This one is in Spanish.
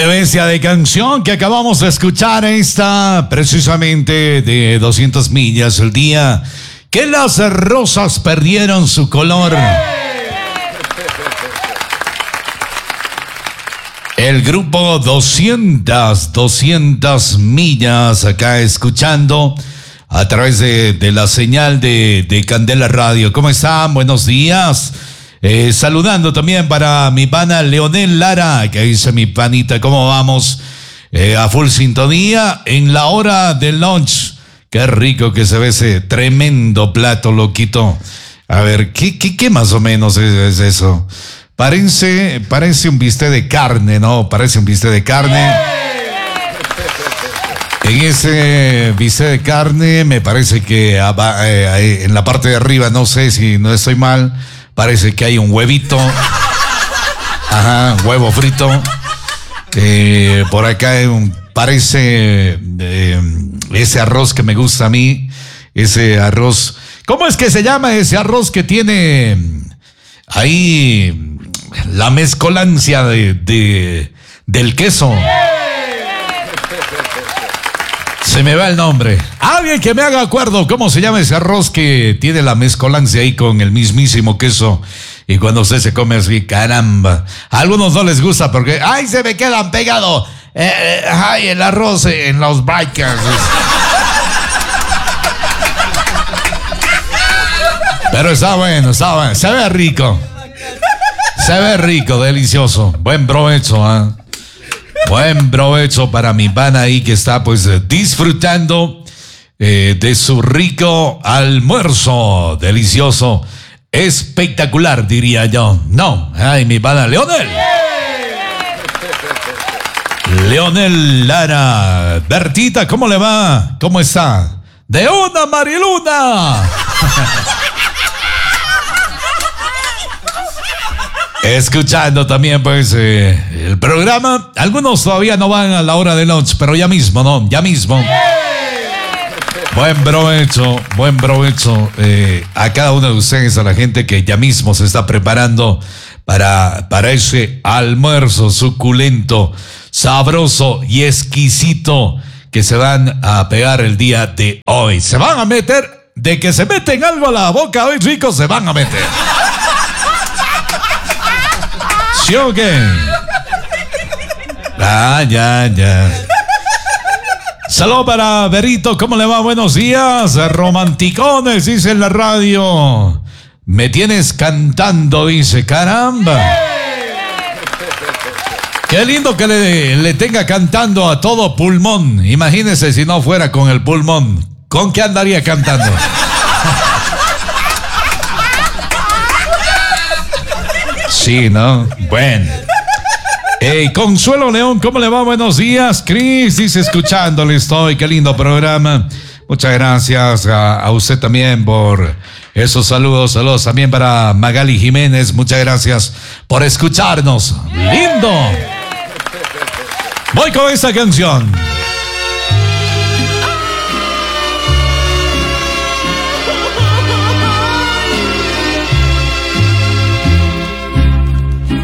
Qué bestia de canción que acabamos de escuchar, esta precisamente de 200 millas, el día que las rosas perdieron su color. El grupo 200 millas acá escuchando a través de la señal de Candela Radio. ¿Cómo están? Buenos días. Saludando también para mi pana Leonel Lara, que dice mi panita, ¿cómo vamos? A full sintonía en la hora del lunch. Qué rico que se ve ese tremendo plato, loquito. A ver, ¿qué más o menos es eso? Parece un bistec de carne, ¿no? Parece un bistec de carne. En ese bistec de carne me parece que en la parte de arriba, no sé si no estoy mal, parece que hay un huevito. Ajá, huevo frito. Por acá parece ese arroz que me gusta a mí. Ese arroz. ¿Cómo es que se llama ese arroz que tiene ahí la mezcolancia del queso? Se me va el nombre. Alguien que me haga acuerdo cómo se llama ese arroz que tiene la mezcolancia ahí con el mismísimo queso. Y cuando usted se come así, caramba. A algunos no les gusta porque, ¡ay, se me quedan pegados! ¡Ay, el arroz en los bikers! Pero está bueno. Se ve rico. Se ve rico, delicioso. Buen provecho, ¿ah? Buen provecho para mi pana ahí que está pues disfrutando de su rico almuerzo. Delicioso, espectacular diría yo. No, ay, mi pana Leonel. Leonel Lara. Bertita, ¿cómo le va? ¿Cómo está? ¡De una, Mariluna! Escuchando también pues el programa. Algunos todavía no van a la hora de lunch, pero ya mismo, ¿no? Ya mismo. Buen provecho a cada uno de ustedes, a la gente que ya mismo se está preparando para ese almuerzo suculento, sabroso y exquisito que se van a pegar el día de hoy. Se van a meter, de que se meten algo a la boca hoy, ricos, se van a meter. ¿Sí o qué? Ya. Saludos para Berito, ¿cómo le va? Buenos días, romanticones, dice en la radio. Me tienes cantando, dice, caramba. Qué lindo que le tenga cantando a todo pulmón. Imagínese si no fuera con el pulmón. ¿Con qué andaría cantando? Sí, ¿no? Bueno. Consuelo León, ¿cómo le va? Buenos días. Cris dice, escuchándole estoy. Qué lindo programa. Muchas gracias a usted también por esos saludos. Saludos también para Magali Jiménez. Muchas gracias por escucharnos. Lindo. Voy con esta canción.